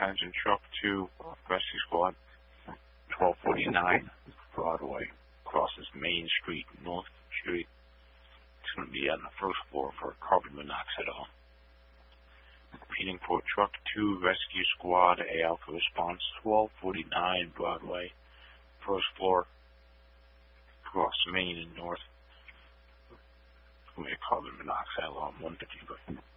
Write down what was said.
Attention Truck 2, Rescue Squad, 1249 Broadway, crosses Main Street, North Street. It's going to be on the first floor for carbon monoxide on. Repeating for Truck 2, Rescue Squad, A Alpha Response, 1249 Broadway, first floor, across Main and North. It's going to be a carbon monoxide alarm, 150.